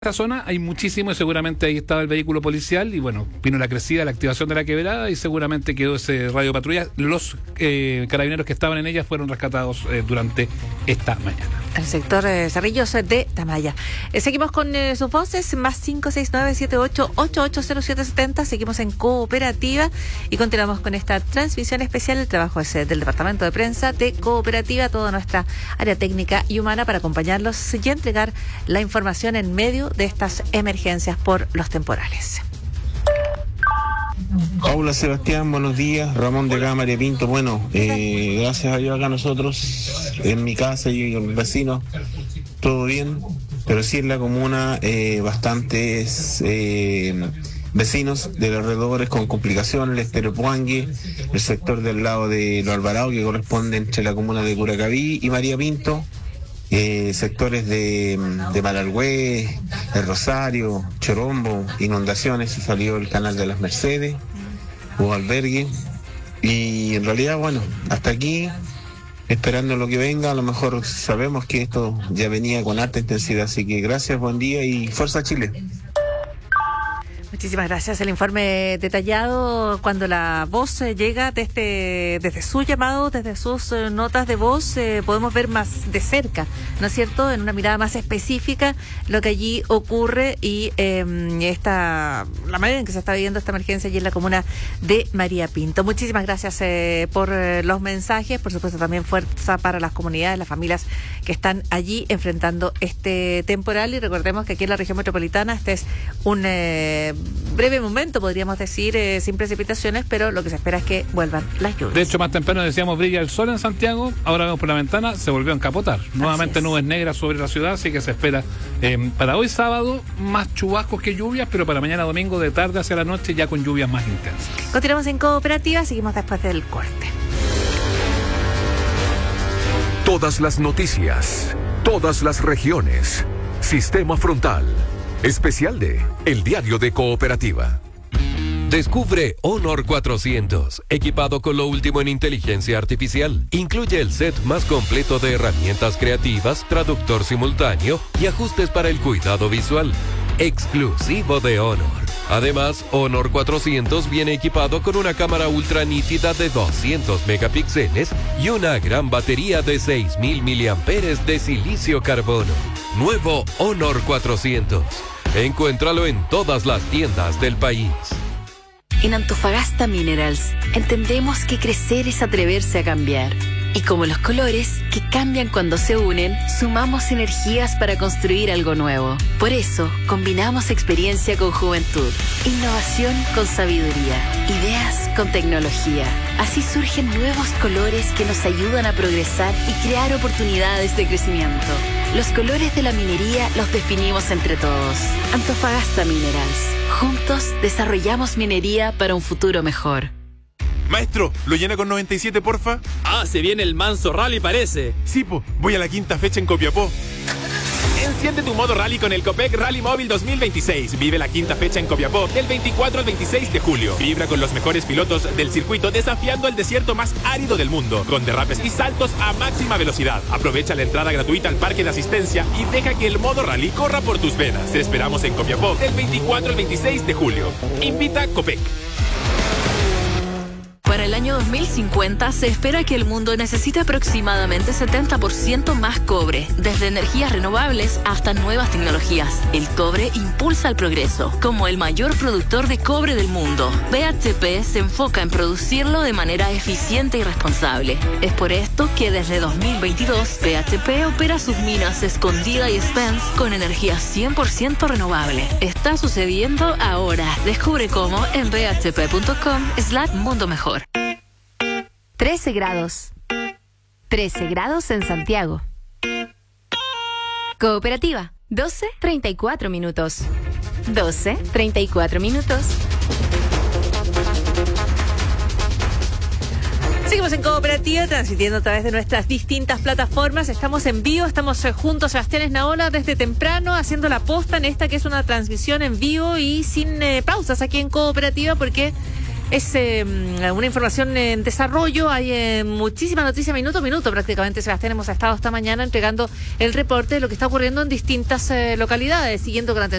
esta zona hay muchísimo y seguramente ahí estaba el vehículo policial y bueno, vino la crecida, la activación de la quebrada y seguramente quedó ese radio patrulla. Los carabineros que estaban en ella fueron rescatados durante esta mañana. El sector Cerrillos de Tamaya. Seguimos con sus voces, más 569-78880770. Seguimos en Cooperativa y continuamos con esta transmisión especial. El trabajo es del Departamento de Prensa de Cooperativa, toda nuestra área técnica y humana para acompañarlos y entregar la información en medio de estas emergencias por los temporales. Hola Sebastián, buenos días. Ramón de acá, María Pinto. Bueno, gracias a Dios acá nosotros, en mi casa y con mis vecinos, todo bien, pero sí en la comuna bastantes vecinos de los alrededores con complicaciones, el Estero Puangue, el sector del lado de Los Alvarados que corresponde entre la comuna de Curacaví y María Pinto. Sectores de Malargüe, El Rosario, Chorombo, inundaciones, y salió el canal de las Mercedes, hubo albergue, y en realidad, bueno, hasta aquí, esperando lo que venga. A lo mejor sabemos que esto ya venía con alta intensidad, así que gracias, buen día y fuerza Chile. Muchísimas gracias. El informe detallado cuando la voz llega desde su llamado, desde sus notas de voz, podemos ver más de cerca, ¿no es cierto?, en una mirada más específica lo que allí ocurre y la manera en que se está viviendo esta emergencia allí en la comuna de María Pinto. Muchísimas gracias por los mensajes, por supuesto también fuerza para las comunidades, las familias que están allí enfrentando este temporal, y recordemos que aquí en la región metropolitana este es un breve momento, podríamos decir, sin precipitaciones, pero lo que se espera es que vuelvan las lluvias. De hecho, más temprano decíamos brilla el sol en Santiago, ahora vemos por la ventana, se volvió a encapotar. Nuevamente nubes negras sobre la ciudad, así que se espera para hoy sábado más chubascos que lluvias, pero para mañana domingo de tarde hacia la noche ya con lluvias más intensas. Continuamos en Cooperativa, seguimos después del corte. Todas las noticias, todas las regiones, Sistema Frontal. Especial de El Diario de Cooperativa. Descubre Honor 400, equipado con lo último en inteligencia artificial. Incluye el set más completo de herramientas creativas, traductor simultáneo y ajustes para el cuidado visual. Exclusivo de Honor. Además, Honor 400 viene equipado con una cámara ultra nítida de 200 megapíxeles y una gran batería de 6.000 miliamperes de silicio carbono. Nuevo Honor 400. Encuéntralo en todas las tiendas del país. En Antofagasta Minerals entendemos que crecer es atreverse a cambiar. Y como los colores, que cambian cuando se unen, sumamos energías para construir algo nuevo. Por eso, combinamos experiencia con juventud, innovación con sabiduría, ideas con tecnología. Así surgen nuevos colores que nos ayudan a progresar y crear oportunidades de crecimiento. Los colores de la minería los definimos entre todos. Antofagasta Minerals. Juntos desarrollamos minería para un futuro mejor. Maestro, ¿lo llena con 97, porfa? Ah, se viene el manso rally, parece. Sí, voy a la quinta fecha en Copiapó. Enciende tu modo rally con el Copec Rally Móvil 2026. Vive la quinta fecha en Copiapó del 24 al 26 de julio. Vibra con los mejores pilotos del circuito desafiando el desierto más árido del mundo, con derrapes y saltos a máxima velocidad. Aprovecha la entrada gratuita al parque de asistencia y deja que el modo rally corra por tus venas. Te esperamos en Copiapó del 24 al 26 de julio. Invita Copec. Para el año 2050 se espera que el mundo necesite aproximadamente 70% más cobre, desde energías renovables hasta nuevas tecnologías. El cobre impulsa el progreso. Como el mayor productor de cobre del mundo, BHP se enfoca en producirlo de manera eficiente y responsable. Es por esto que desde 2022 BHP opera sus minas Escondida y Spence con energía 100% renovable. Está sucediendo ahora. Descubre cómo en bhp.com/mundo mejor. 13 grados. 13 grados en Santiago. Cooperativa, 12:34 minutos. 12:34 minutos. Seguimos en Cooperativa, transmitiendo a través de nuestras distintas plataformas. Estamos en vivo, estamos juntos, Sebastián Esnaola, desde temprano, haciendo la posta en esta que es una transmisión en vivo y sin pausas aquí en Cooperativa, porque Es una información en desarrollo, hay muchísimas noticias minuto a minuto prácticamente, Sebastián. Hemos estado esta mañana entregando el reporte de lo que está ocurriendo en distintas localidades, siguiendo con atención